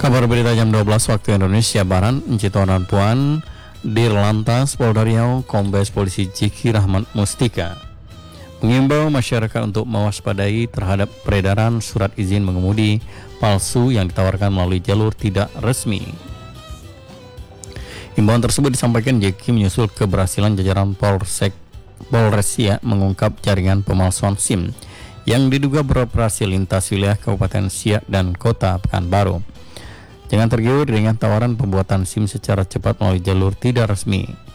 Kabar berita jam 12 waktu Indonesia Barat, Citonan Puan, Dirlantas Polda Riau, Kombes Polisi Jiki Rahmat Mustika mengimbau masyarakat untuk mewaspadai terhadap peredaran surat izin mengemudi palsu yang ditawarkan melalui jalur tidak resmi. Imbauan tersebut disampaikan Jiki menyusul keberhasilan jajaran Polres Siak mengungkap jaringan pemalsuan SIM yang diduga beroperasi lintas wilayah Kabupaten Siak dan Kota Pekanbaru. Jangan tergiur dengan tawaran pembuatan SIM secara cepat melalui jalur tidak resmi.